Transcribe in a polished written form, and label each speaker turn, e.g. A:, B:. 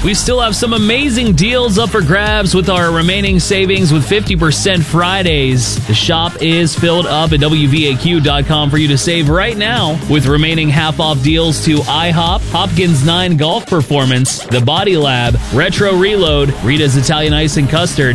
A: We still have some amazing deals up for grabs with our remaining savings with 50% Fridays. The shop is filled up at WVAQ.com for you to save right now with remaining half-off deals to IHOP, Hopkins 9 Golf Performance, The Body Lab, Retro Reload, Rita's Italian Ice and Custard,